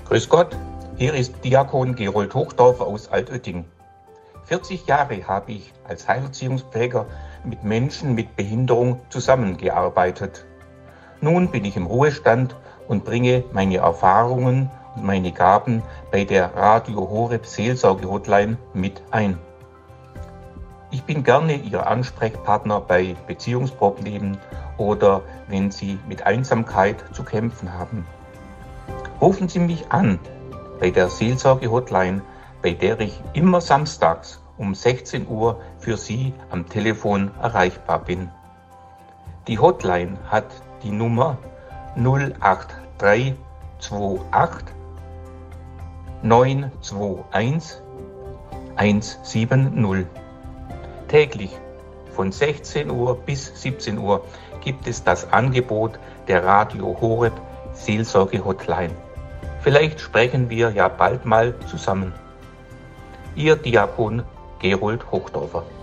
Grüß Gott, hier ist Diakon Gerold Hochdorfer aus Altötting. 40 Jahre habe ich als Heilerziehungspfleger mit Menschen mit Behinderung zusammengearbeitet. Nun bin ich im Ruhestand und bringe meine Erfahrungen und meine Gaben bei der Radio Horeb Seelsorge-Hotline mit ein. Ich bin gerne Ihr Ansprechpartner bei Beziehungsproblemen oder wenn Sie mit Einsamkeit zu kämpfen haben. Rufen Sie mich an bei der Seelsorge-Hotline, bei der ich immer samstags um 16 Uhr für Sie am Telefon erreichbar bin. Die Hotline hat die Nummer 08328 921 170. Täglich von 16 Uhr bis 17 Uhr gibt es das Angebot der Radio Horeb Seelsorge-Hotline. Vielleicht sprechen wir ja bald mal zusammen. Ihr Diakon Gerold Hochdorfer.